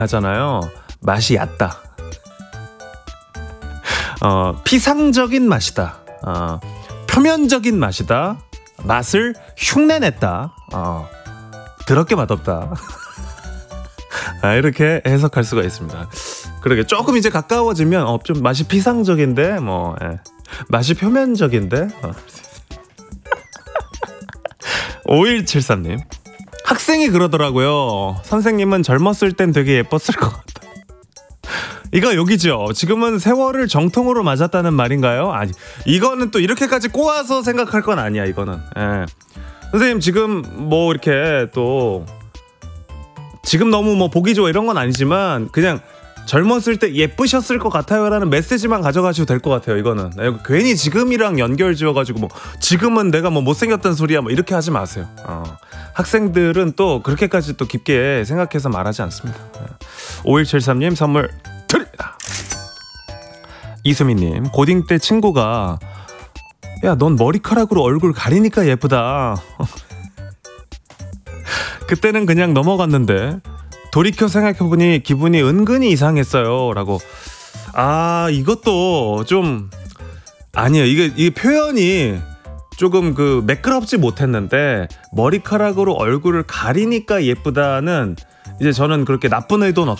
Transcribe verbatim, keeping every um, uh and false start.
하잖아요. 맛이 얕다. 어, 피상적인 맛이다. 어, 표면적인 맛이다. 맛을 흉내냈다. 어, 더럽게 맛없다. 아, 이렇게 해석할 수가 있습니다. 그러게 조금 이제 가까워지면 어, 좀 맛이 피상적인데 뭐 예. 맛이 표면적인데 어. 오일칠삼 님 학생이 그러더라고요. 선생님은 젊었을 땐 되게 예뻤을 것 같다. 이거 여기죠. 지금은 세월을 정통으로 맞았다는 말인가요? 아니, 이거는 또 이렇게까지 꼬아서 생각할 건 아니야. 이거는 예. 선생님 지금 뭐 이렇게 또 지금 너무 뭐 보기 좋아 이런 건 아니지만 그냥 젊었을 때 예쁘셨을 것 같아요라는 메시지만 가져가셔도 될 것 같아요. 이거는 괜히 지금이랑 연결 지어가지고 뭐 지금은 내가 뭐 못생겼단 소리야 뭐 이렇게 하지 마세요. 어. 학생들은 또 그렇게까지 또 깊게 생각해서 말하지 않습니다. 오일칠삼 님 선물 드립니다. 이수민님 고딩 때 친구가 야 넌 머리카락으로 얼굴 가리니까 예쁘다. 그때는 그냥 넘어갔는데 돌이켜 생각해보니 기분이 은근히 이상했어요 라고. 아 이것도 좀 아니에요. 이게, 이게 표현이 조금 그 매끄럽지 못했는데 머리카락으로 얼굴을 가리니까 예쁘다는 이제 저는 그렇게 나쁜 의도는 없